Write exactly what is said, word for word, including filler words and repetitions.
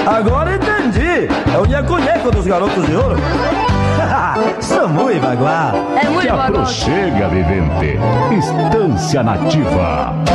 Agora entendi. É o nheco-nheco dos garotos de ouro. Sou muito bagual. É muito Se bagual. aproxega, vivente. Estância Nativa.